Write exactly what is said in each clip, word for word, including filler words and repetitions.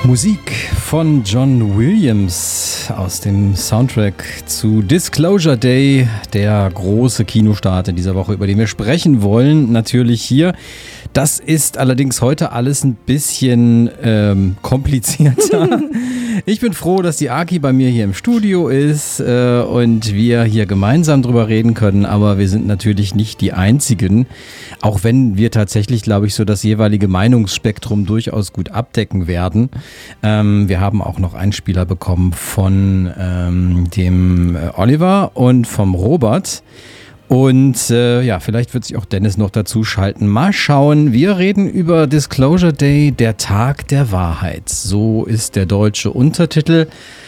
Musik von John Williams aus dem Soundtrack zu Disclosure Day, der große Kinostart in dieser Woche, über den wir sprechen wollen, natürlich hier. Das ist allerdings heute alles ein bisschen ähm, komplizierter. Ich bin froh, dass die Aki bei mir hier im Studio ist äh, und wir hier gemeinsam drüber reden können, aber wir sind natürlich nicht die Einzigen, auch wenn wir tatsächlich, glaube ich, so das jeweilige Meinungsspektrum durchaus gut abdecken werden. Ähm, wir haben auch noch Einspieler bekommen von ähm, dem äh, Oliver und vom Robert. Und äh, ja, vielleicht wird sich auch Dennis noch dazu schalten. Mal schauen. Wir reden über Disclosure Day, der Tag der Wahrheit. So ist der deutsche Untertitel.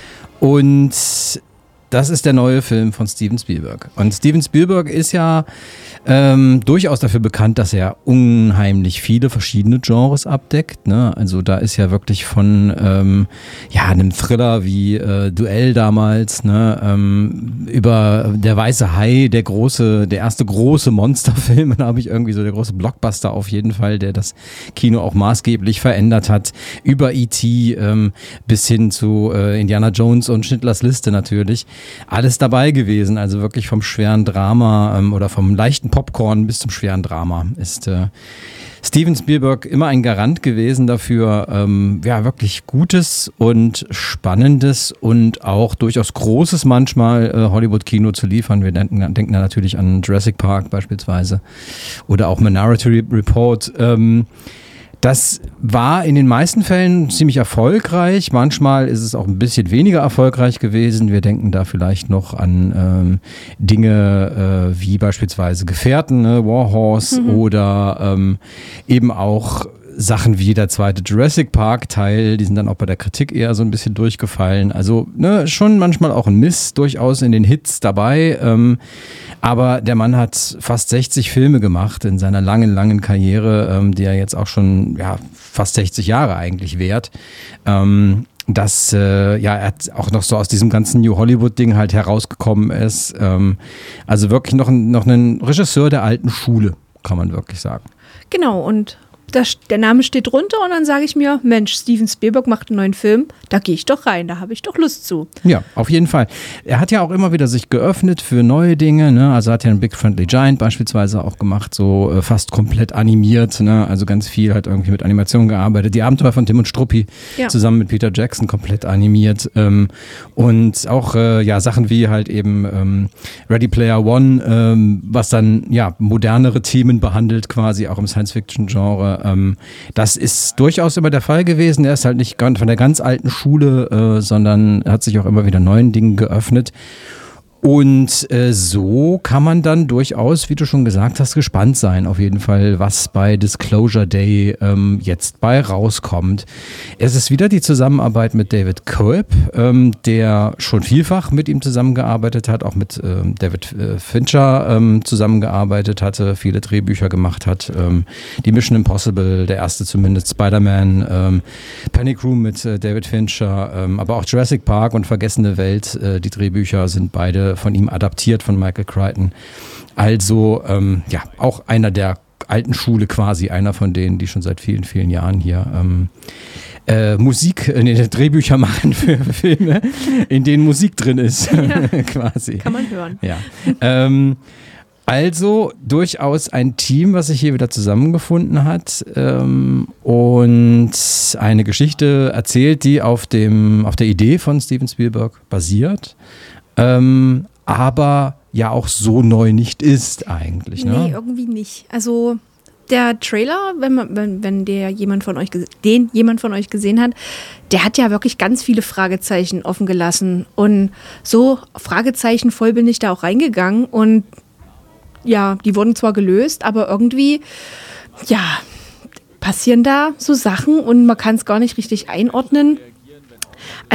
Und das ist der neue Film von Steven Spielberg. Und Steven Spielberg ist ja ähm, durchaus dafür bekannt, dass er unheimlich viele verschiedene Genres abdeckt. Ne? Also da ist ja wirklich von ähm, ja, einem Thriller wie äh, Duell damals, ne? ähm, über Der weiße Hai, der große, der erste große Monsterfilm, da habe ich irgendwie so der große Blockbuster auf jeden Fall, der das Kino auch maßgeblich verändert hat, über E T ähm, bis hin zu äh, Indiana Jones und Schindlers Liste natürlich. Alles dabei gewesen, also wirklich vom schweren Drama ähm, oder vom leichten Popcorn bis zum schweren Drama ist äh, Steven Spielberg immer ein Garant gewesen dafür, ähm, ja, wirklich Gutes und Spannendes und auch durchaus Großes manchmal äh, Hollywood-Kino zu liefern. Wir denken, denken da natürlich an Jurassic Park beispielsweise oder auch Minority Report. Ähm, Das war in den meisten Fällen ziemlich erfolgreich. Manchmal ist es auch ein bisschen weniger erfolgreich gewesen. Wir denken da vielleicht noch an ähm, Dinge äh, wie beispielsweise Gefährten, ne? War Horse mhm. oder ähm, eben auch Sachen wie der zweite Jurassic Park Teil, die sind dann auch bei der Kritik eher so ein bisschen durchgefallen. Also ne, schon manchmal auch ein Miss durchaus in den Hits dabei. Ähm, aber der Mann hat fast sechzig Filme gemacht in seiner langen, langen Karriere, ähm, die er jetzt auch schon ja, fast sechzig Jahre eigentlich währt. Ähm, dass äh, ja, er auch noch so aus diesem ganzen New Hollywood-Ding halt herausgekommen ist. Ähm, also wirklich noch, ein, noch ein Regisseur der alten Schule, kann man wirklich sagen. Genau, und Das, der Name steht drunter und dann sage ich mir, Mensch, Steven Spielberg macht einen neuen Film, da gehe ich doch rein, da habe ich doch Lust zu. Ja, auf jeden Fall. Er hat ja auch immer wieder sich geöffnet für neue Dinge, ne? Also hat ja einen Big Friendly Giant beispielsweise auch gemacht, so äh, fast komplett animiert, ne? Also ganz viel halt irgendwie mit Animation gearbeitet. Die Abenteuer von Tim und Struppi ja. zusammen mit Peter Jackson komplett animiert ähm, und auch äh, ja Sachen wie halt eben ähm, Ready Player One, ähm, was dann ja modernere Themen behandelt, quasi auch im Science-Fiction-Genre. Ähm, das ist durchaus immer der Fall gewesen. Er ist halt nicht von der ganz alten Schule, äh, sondern hat sich auch immer wieder neuen Dingen geöffnet. Und äh, so kann man dann durchaus, wie du schon gesagt hast, gespannt sein, auf jeden Fall, was bei Disclosure Day ähm, jetzt bei rauskommt. Es ist wieder die Zusammenarbeit mit David Coeb, ähm, der schon vielfach mit ihm zusammengearbeitet hat, auch mit ähm, David äh, Fincher ähm, zusammengearbeitet hatte, viele Drehbücher gemacht hat. Ähm, die Mission Impossible, der erste zumindest, Spider-Man, ähm, Panic Room mit äh, David Fincher, ähm, aber auch Jurassic Park und Vergessene Welt, äh, die Drehbücher sind beide von ihm adaptiert, von Michael Crichton. Also ähm, ja, auch einer der alten Schule quasi, einer von denen, die schon seit vielen, vielen Jahren hier ähm, äh, Musik, äh, nee, Drehbücher machen für Filme, in denen Musik drin ist, ja, quasi. Kann man hören. Ja. ähm, Also durchaus ein Team, was sich hier wieder zusammengefunden hat ähm, und eine Geschichte erzählt, die auf dem, auf der Idee von Steven Spielberg basiert. Ähm, aber ja auch so neu nicht ist eigentlich. Ne? Nee, irgendwie nicht. Also der Trailer, wenn man, wenn, wenn der jemand von euch den jemand von euch gesehen hat, der hat ja wirklich ganz viele Fragezeichen offen gelassen. Und so Fragezeichen voll bin ich da auch reingegangen. Und ja, die wurden zwar gelöst, aber irgendwie, ja, passieren da so Sachen und man kann es gar nicht richtig einordnen.